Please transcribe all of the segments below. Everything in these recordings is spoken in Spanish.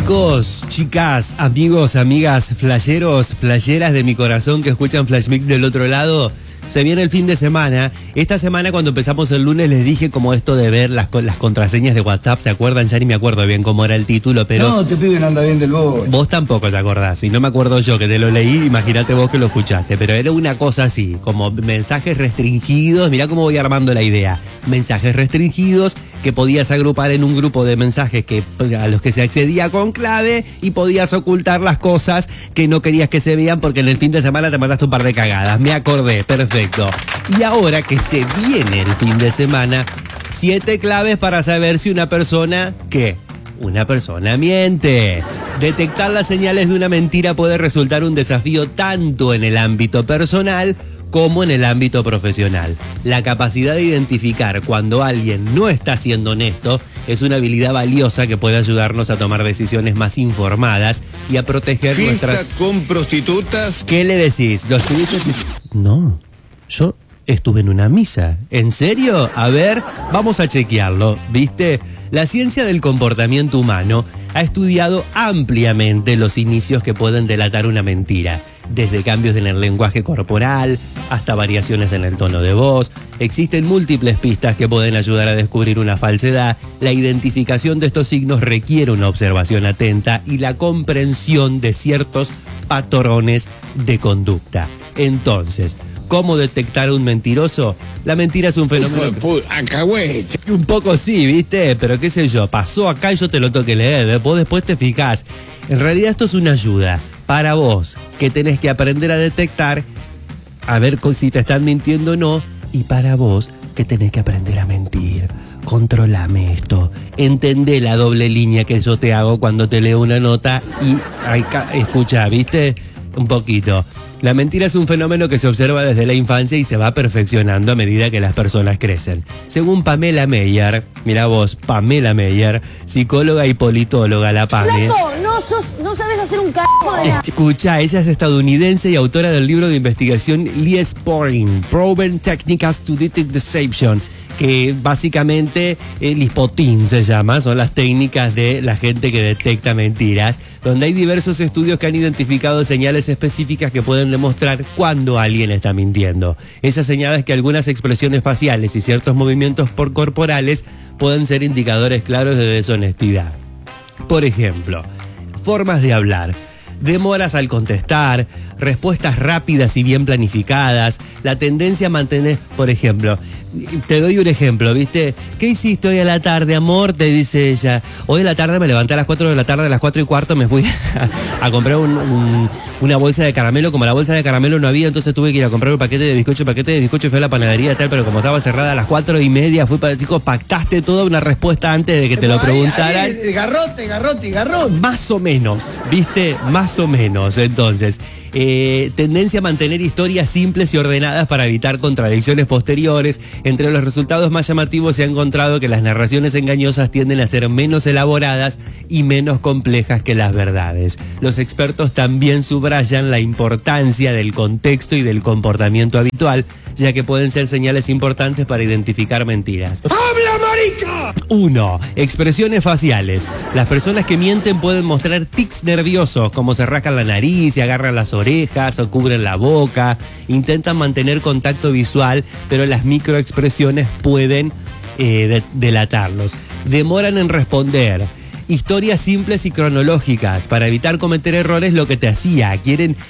Chicos, chicas, amigos, amigas, flasheros, flasheras de mi corazón que escuchan Flash Mix del otro lado, se viene el fin de semana. Esta semana cuando empezamos el lunes les dije como esto de ver las contraseñas de WhatsApp, ¿se acuerdan? Ya ni me acuerdo bien cómo era el título, pero... No, te pibe, no anda bien del boy. Vos tampoco te acordás, y no me acuerdo yo que te lo leí, imagínate vos que lo escuchaste, pero era una cosa así, como mensajes restringidos, mirá cómo voy armando la idea, mensajes restringidos que podías agrupar en un grupo de mensajes a los que se accedía con clave y podías ocultar las cosas que no querías que se vean porque en el fin de semana te mandaste un par de cagadas. Me acordé, perfecto. Y ahora que se viene el fin de semana, 7 claves para saber si una persona, ¿qué? Una persona miente. Detectar las señales de una mentira puede resultar un desafío tanto en el ámbito personal como en el ámbito profesional. La capacidad de identificar cuando alguien no está siendo honesto es una habilidad valiosa que puede ayudarnos a tomar decisiones más informadas y a proteger nuestras... con prostitutas. ¿Qué le decís? ¿Lo estuviste? No, yo estuve en una misa. ¿En serio? A ver, vamos a chequearlo, ¿viste? La ciencia del comportamiento humano ha estudiado ampliamente los inicios que pueden delatar una mentira. Desde cambios en el lenguaje corporal hasta variaciones en el tono de voz. Existen múltiples pistas que pueden ayudar a descubrir una falsedad. La identificación de estos signos requiere una observación atenta y la comprensión de ciertos patrones de conducta. Entonces, ¿cómo detectar un mentiroso? La mentira es un fenómeno... Un poco sí, ¿viste? Pero qué sé yo, pasó acá y yo te lo tengo que leer. Vos después te fijás. En realidad esto es una ayuda para vos, que tenés que aprender a detectar, a ver si te están mintiendo o no, y para vos, que tenés que aprender a mentir. Controlame esto, entendé la doble línea que yo te hago cuando te leo una nota y escucha, ¿viste? Un poquito. La mentira es un fenómeno que se observa desde la infancia y se va perfeccionando a medida que las personas crecen. Según Pamela Meyer, mira vos, Pamela Meyer, psicóloga y politóloga, la Pame. ¡Flaco! No sabes hacer un carajo de la... Escucha, ella es estadounidense y autora del libro de investigación Liesporing, Proven Techniques to Detect Deception, que básicamente Lispotín se llama, son las técnicas de la gente que detecta mentiras, donde hay diversos estudios que han identificado señales específicas que pueden demostrar cuando alguien está mintiendo. Esas señales que algunas expresiones faciales y ciertos movimientos corporales pueden ser indicadores claros de deshonestidad. Por ejemplo, formas de hablar. Demoras al contestar, respuestas rápidas y bien planificadas, la tendencia a mantener, por ejemplo, te doy un ejemplo, ¿viste? ¿Qué hiciste hoy a la tarde, amor? Te dice ella. Hoy a la tarde me levanté a las 4 de la tarde, a las 4:15 me fui a comprar una bolsa de caramelo. Como la bolsa de caramelo no había, entonces tuve que ir a comprar un paquete de bizcocho y fui a la panadería y tal, pero como estaba cerrada a las 4:30, fui para, chicos, pactaste toda una respuesta antes de que te lo preguntaran. Garrote. Más o menos, ¿viste? Más o menos, entonces... tendencia a mantener historias simples y ordenadas para evitar contradicciones posteriores. Entre los resultados más llamativos se ha encontrado que las narraciones engañosas tienden a ser menos elaboradas y menos complejas que las verdades. Los expertos también subrayan la importancia del contexto y del comportamiento habitual, ya que pueden ser señales importantes para identificar mentiras. ¡Habla, marica! 1. Expresiones faciales. Las personas que mienten pueden mostrar tics nerviosos, como se rascan la nariz y agarran las orejas o cubren la boca. Intentan mantener contacto visual, pero las microexpresiones pueden delatarlos. Demoran en responder. Historias simples y cronológicas. Para evitar cometer errores, lo que te hacía.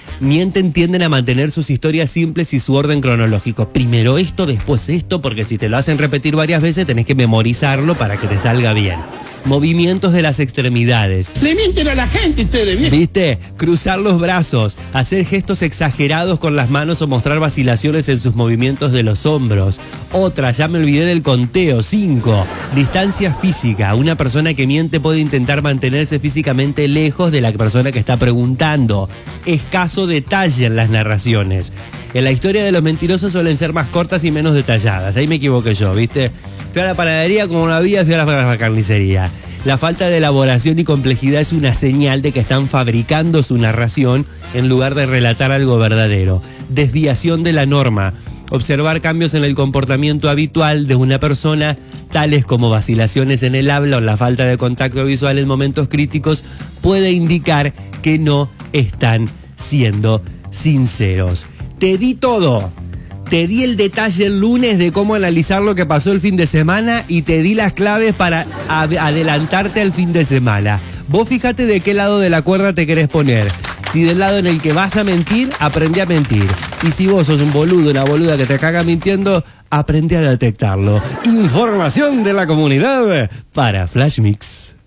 Tienden a mantener sus historias simples y su orden cronológico. Primero esto, después esto, porque si te lo hacen repetir varias veces, tenés que memorizarlo para que te salga bien. Movimientos de las extremidades. Le mienten a la gente ustedes, ¿viste? Cruzar los brazos, hacer gestos exagerados con las manos o mostrar vacilaciones en sus movimientos de los hombros. Otra, ya me olvidé del conteo. 5. Distancia física. Una persona que miente puede intentar mantenerse físicamente lejos de la persona que está preguntando. Escaso detalle en las narraciones. En la historia de los mentirosos suelen ser más cortas y menos detalladas. Ahí me equivoqué yo, ¿viste? Fui a la panadería como no había, fui a la carnicería. La falta de elaboración y complejidad es una señal de que están fabricando su narración en lugar de relatar algo verdadero. Desviación de la norma. Observar cambios en el comportamiento habitual de una persona, tales como vacilaciones en el habla o la falta de contacto visual en momentos críticos, puede indicar que no están siendo sinceros. Te di todo. Te di el detalle el lunes de cómo analizar lo que pasó el fin de semana y te di las claves para adelantarte al fin de semana. Vos fíjate de qué lado de la cuerda te querés poner. Si del lado en el que vas a mentir, aprende a mentir. Y si vos sos un boludo, una boluda que te caga mintiendo, aprende a detectarlo. Información de la comunidad para Flash Mix.